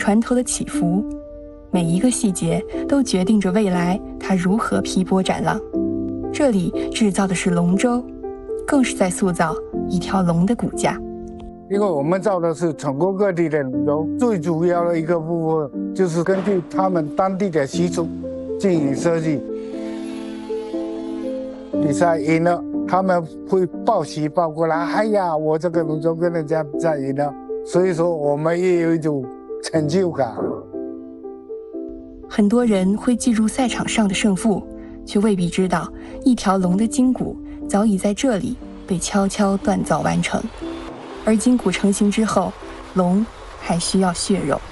船头的起伏，每一个细节都决定着未来它如何劈波斩浪。这里制造的是龙舟，更是在塑造一条龙的骨架。 因为我们造的是全国各地的龙舟，最主要的一个部分就是根据他们当地的习俗进行设计。比赛赢了，他们会报喜报过来，哎呀，我这个龙舟跟人家比赛赢了，所以说我们也有一种成就感。 很多人会记住赛场上的胜负，却未必知道一条龙的筋骨早已在这里被悄悄锻造完成。而筋骨成型之后，龙还需要血肉。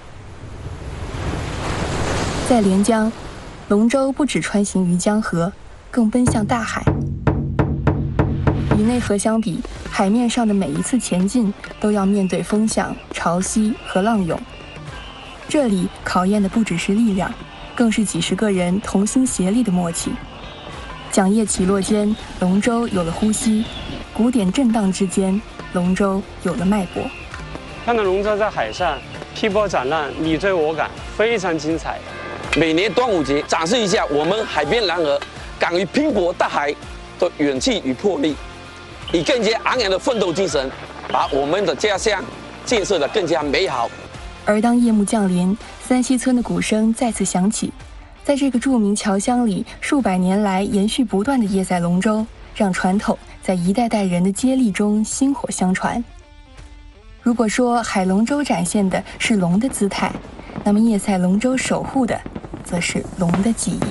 在连江，龙舟不只穿行于江河，更奔向大海。与内河相比，海面上的每一次前进都要面对风向、潮汐和浪涌。这里考验的不只是力量，更是几十个人同心协力的默契。桨叶起落间，龙舟有了呼吸；鼓点震荡之间，龙舟有了脉搏。 看到龙舟在海上劈波斩浪，你追我赶，非常精彩。 每年端午节展示一下我们海边男儿敢于拼搏大海的勇气与魄力，以更加昂扬的奋斗精神，把我们的家乡建设得更加美好。 而当夜幕降临，三溪村的鼓声再次响起，在这个著名侨乡里，数百年来延续不断的叶赛龙舟，让传统在一代代人的接力中薪火相传。如果说海龙舟展现的是龙的姿态，那么叶赛龙舟守护的则是龙的记忆。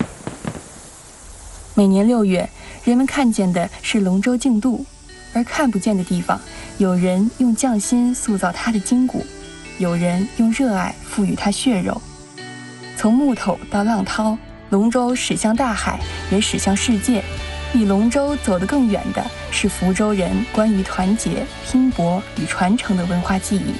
每年6月，人们看见的是龙舟竞渡，而看不见的地方，有人用匠心塑造它的筋骨，有人用热爱赋予它血肉。从木头到浪涛，龙舟驶向大海，也驶向世界。比龙舟走得更远的是福州人关于团结、拼搏与传承的文化记忆。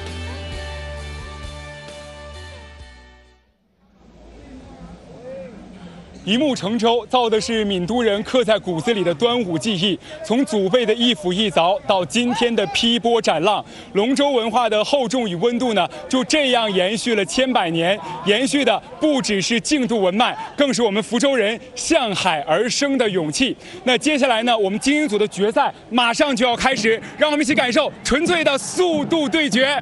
一木成舟，造的是闽都人刻在骨子里的端午记忆。从祖辈的一斧一凿到今天的劈波斩浪，龙舟文化的厚重与温度呢，就这样延续了千百年。延续的不只是竞渡文脉，更是我们福州人向海而生的勇气。那接下来呢，我们精英组的决赛马上就要开始，让我们一起感受纯粹的速度对决。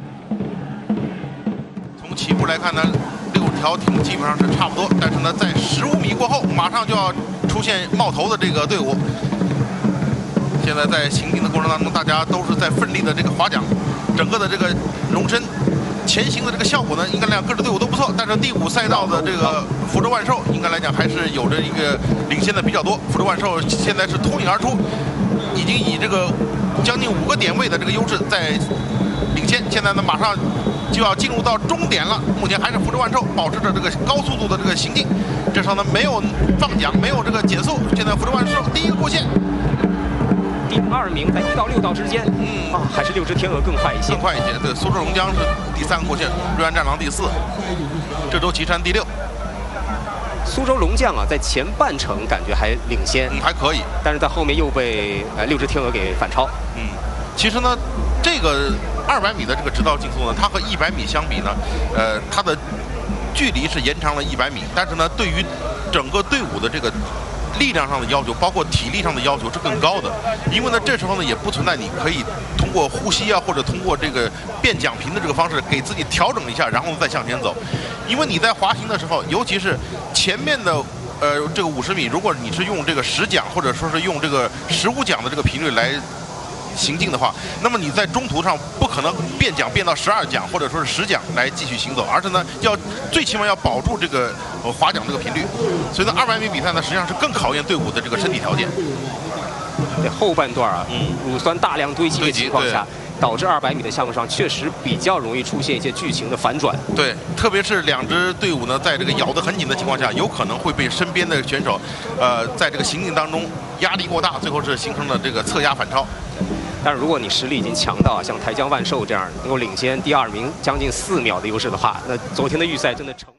从起步来看呢，6条艇基本上是差不多，但是呢，在15米过后，马上就要出现冒头的这个队伍。现在在行进的过程当中，大家都是在奋力的这个划桨，整个的这个龙身前行的这个效果呢，应该来讲各支队伍都不错。但是第5赛道的这个福州万寿，应该来讲还是有着一个领先的比较多。福州万寿现在是脱颖而出，已经以这个将近5个点位的这个优势在领先。现在呢，马上就要进入到终点了，目前还是福州万寿保持着这个高速度的这个行进，这时候呢没有放桨，没有这个减速，现在福州万寿第一个过线， 第2名在1到6道之间，还是6只天鹅更快一些， 对，苏州龙江是第3个过线，瑞安战狼第4，浙州岐山第6。 苏州龙将啊，在前半程感觉还领先， 还可以， 但是在后面又被6只天鹅给反超。 其实呢，这个200米的这个直道竞速呢，它和100米相比呢，它的距离是延长了100米，但是呢，对于整个队伍的这个力量上的要求，包括体力上的要求是更高的。因为呢，这时候呢也不存在你可以通过呼吸啊，或者通过这个变桨频的这个方式给自己调整一下，然后再向前走。因为你在滑行的时候，尤其是前面的这个50米，如果你是用这个10桨或者说是用这个15桨的这个频率来行进的话，那么你在中途上不可能变桨变到12桨或者说是10桨来继续行走，而是呢最起码要保住这个划桨这个频率。所以呢，200米比赛呢实际上是更考验队伍的这个身体条件。 对，后半段啊，乳酸大量堆积的情况下，导致200米的项目上确实比较容易出现一些剧情的反转。 对，特别是2支队伍呢，在这个咬得很紧的情况下，有可能会被身边的选手，在这个行进当中压力过大，最后是形成了这个侧压反超。 但是如果你实力已经强到像台江万寿这样能够领先第2名将近4秒的优势的话，那昨天的预赛真的成。